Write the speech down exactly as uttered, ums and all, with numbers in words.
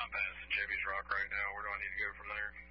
I'm passing Jimmy's Rock right now. Where do I need to go from there?